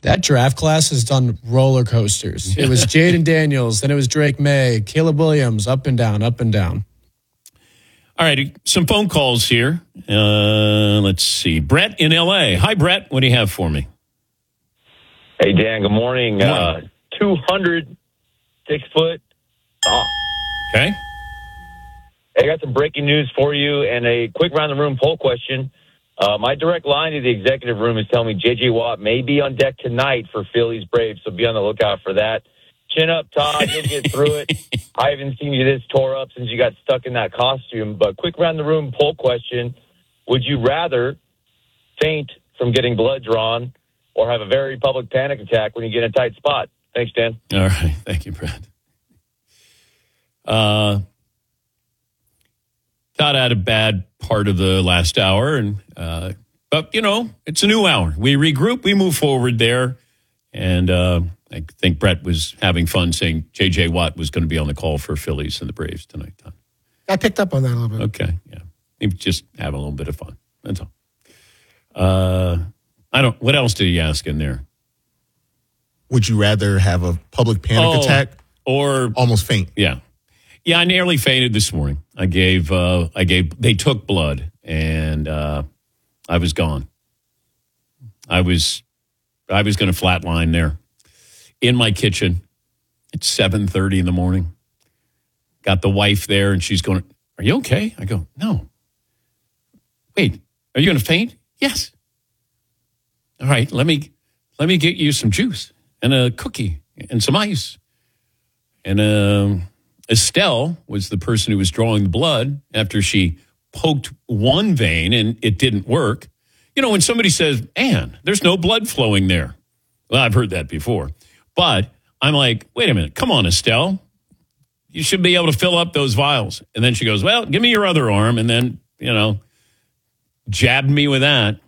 That draft class has done roller coasters. It was Jaden Daniels, then it was Drake May, Caleb Williams, up and down, up and down. All right, some phone calls here. Let's see. Brett in L.A. Hi, Brett. What do you have for me? Hey, Dan. Good morning. 206 foot. Okay. I got some breaking news for you and a quick round-the-room poll question. My direct line to the executive room is telling me J.J. Watt may be on deck tonight for Phillies Braves, so be on the lookout for that. Chin up, Todd. You'll get through it. I haven't seen you this tore up since you got stuck in that costume. But quick round-the-room poll question. Would you rather faint from getting blood drawn or have a very public panic attack when you get in a tight spot? Thanks, Dan. All right. Thank you, Brett. Todd had a bad part of the last hour, but, it's a new hour. We regroup, we move forward there, and I think Brett was having fun saying J.J. Watt was going to be on the call for Phillies and the Braves tonight, Todd. I picked up on that a little bit. Okay, yeah. He was just having a little bit of fun. That's all. What else did he ask in there? Would you rather have a public panic attack or almost faint? Yeah. Yeah, I nearly fainted this morning. They took blood, and I was gone. I was going to flatline there in my kitchen. It's 7:30 in the morning. Got the wife there, and she's going, "Are you okay?" I go, "No." "Wait, are you going to faint?" "Yes." "All right, let me get you some juice and a cookie and some ice." And Estelle was the person who was drawing the blood after she poked one vein and it didn't work. When somebody says, "Ann, there's no blood flowing there." Well, I've heard that before. But I'm like, wait a minute. Come on, Estelle. You should be able to fill up those vials. And then she goes, "Well, give me your other arm." And then, jabbed me with that.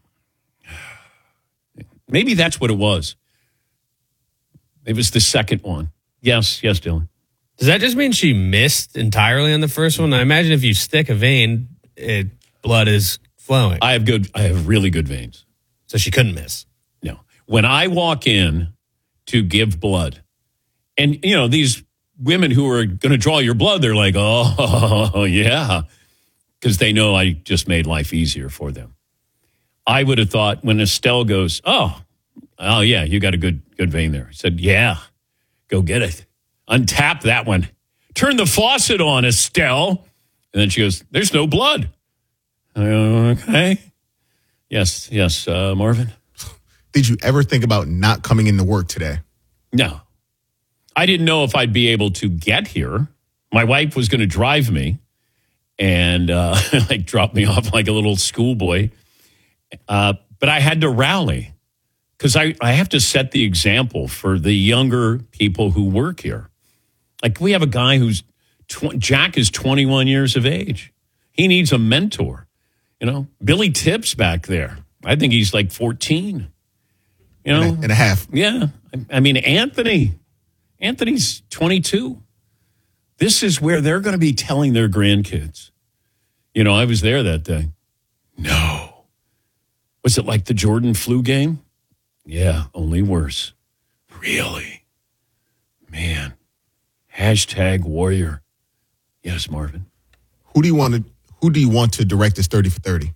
Maybe that's what it was. It was the second one. Yes, Dylan. Does that just mean she missed entirely on the first one? I imagine if you stick a vein, blood is flowing. I have really good veins. So she couldn't miss. No. When I walk in to give blood, and, these women who are going to draw your blood, they're like, "Oh, yeah," because they know I just made life easier for them. I would have thought when Estelle goes, oh, yeah, you got a good vein there. I said, "Yeah, go get it. Untap that one. Turn the faucet on, Estelle." And then she goes, "There's no blood." I go, "Okay. Yes, Marvin." Did you ever think about not coming into work today? No. I didn't know if I'd be able to get here. My wife was going to drive me and drop me off like a little schoolboy. But I had to rally because I have to set the example for the younger people who work here. Like, we have a guy who's Jack is 21 years of age. He needs a mentor. Billy Tips back there. I think he's like 14. And a half. Yeah. I mean, Anthony's 22. This is where they're going to be telling their grandkids. I was there that day. No. Was it like the Jordan flu game? Yeah, only worse. Really? Man. #Warrior. Yes, Marvin. Who do you want to direct this 30 for 30?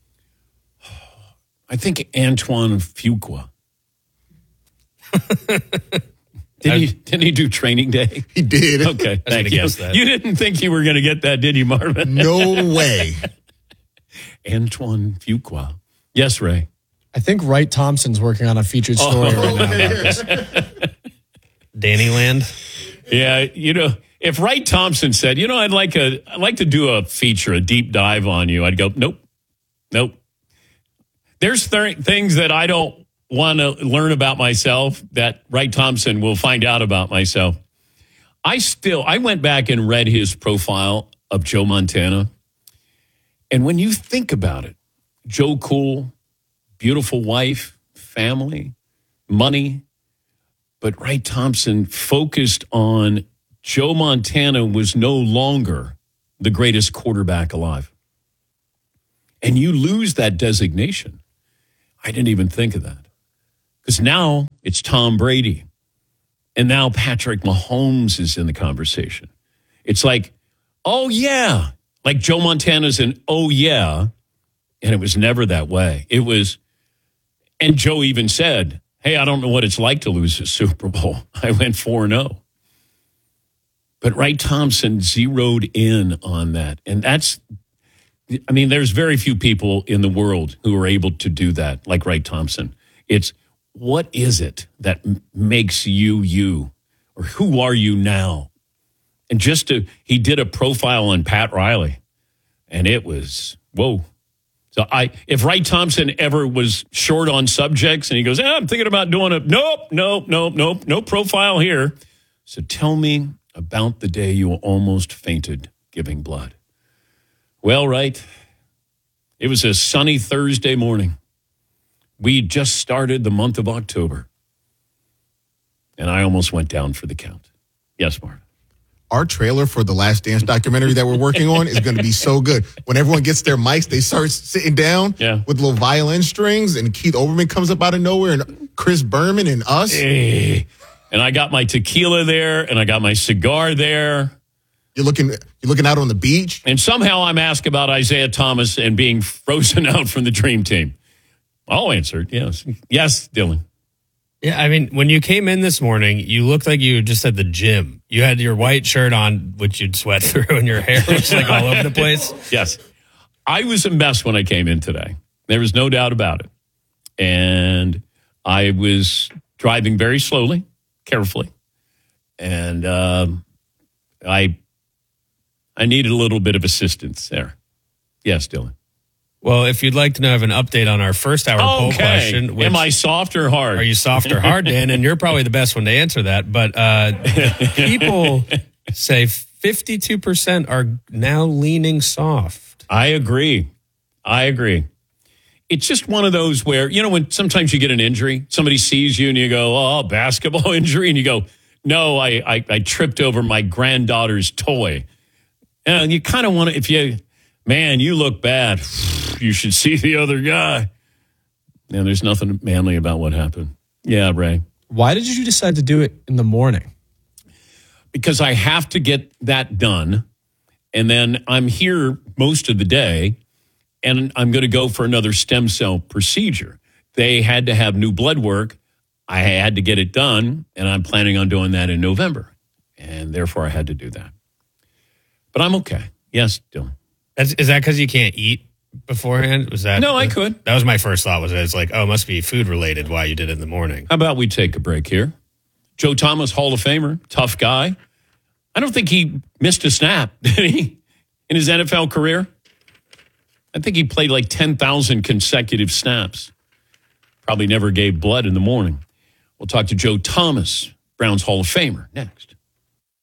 I think Antoine Fuqua. Didn't he do Training Day? He did. Okay, thank you. You didn't think you were going to get that, did you, Marvin? No way. Antoine Fuqua. Yes, Ray. I think Wright Thompson's working on a featured story right now. Danny Land. Yeah, if Wright Thompson said, I'd like to do a feature, a deep dive on you, I'd go, nope. There's things that I don't want to learn about myself that Wright Thompson will find out about myself. I went back and read his profile of Joe Montana. And when you think about it, Joe Cool, beautiful wife, family, money. But Wright Thompson focused on Joe Montana was no longer the greatest quarterback alive. And you lose that designation. I didn't even think of that. Because now it's Tom Brady. And now Patrick Mahomes is in the conversation. It's like, oh, yeah. Like Joe Montana's an oh, yeah. And it was never that way. It was, and Joe even said, hey, I don't know what it's like to lose a Super Bowl. I went 4-0. But Wright Thompson zeroed in on that. And that's, I mean, there's very few people in the world who are able to do that, like Wright Thompson. It's, what is it that makes you you? Or who are you now? And he did a profile on Pat Riley, and it was, whoa. So if Wright Thompson ever was short on subjects and he goes, I'm thinking about doing no profile here. So tell me about the day you almost fainted giving blood. Well, Wright, it was a sunny Thursday morning. We just started the month of October. And I almost went down for the count. Yes, Mark. Our trailer for the Last Dance documentary that we're working on is going to be so good. When everyone gets their mics, they start sitting down with little violin strings, and Keith Olbermann comes up out of nowhere, and Chris Berman and us. Hey. And I got my tequila there, and I got my cigar there. You're looking out on the beach. And somehow I'm asked about Isaiah Thomas and being frozen out from the Dream Team. I'll answer it, yes. Yes, Dylan. Yeah, I mean, when you came in this morning, you looked like you were just at the gym. You had your white shirt on, which you'd sweat through, and your hair was like all over the place. Yes. I was a mess when I came in today. There was no doubt about it. And I was driving very slowly, carefully. And I needed a little bit of assistance there. Yes, Dylan. Well, if you'd like to know, I have an update on our first hour poll question. Am I soft or hard? Are you soft or hard, Dan? And you're probably the best one to answer that. But people say 52% are now leaning soft. I agree. It's just one of those where, when sometimes you get an injury, somebody sees you and you go, oh, basketball injury. And you go, no, I tripped over my granddaughter's toy. And you kind of want to, man, you look bad. You should see the other guy. And there's nothing manly about what happened. Yeah, Ray. Why did you decide to do it in the morning? Because I have to get that done. And then I'm here most of the day. And I'm going to go for another stem cell procedure. They had to have new blood work. I had to get it done. And I'm planning on doing that in November. And therefore, I had to do that. But I'm okay. Yes, Dylan. Is that because you can't eat beforehand? No, I could. That was my first thought. It's like, oh, it must be food related why you did it in the morning. How about we take a break here? Joe Thomas, Hall of Famer, tough guy. I don't think he missed a snap, did he, in his NFL career? I think he played like 10,000 consecutive snaps. Probably never gave blood in the morning. We'll talk to Joe Thomas, Browns Hall of Famer, next.